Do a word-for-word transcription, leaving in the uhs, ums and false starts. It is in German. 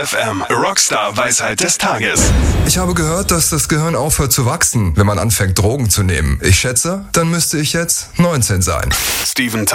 F M, Rockstar-Weisheit des Tages. Ich habe gehört, dass das Gehirn aufhört zu wachsen, wenn man anfängt, Drogen zu nehmen. Ich schätze, dann müsste ich jetzt neunzehn sein. Steven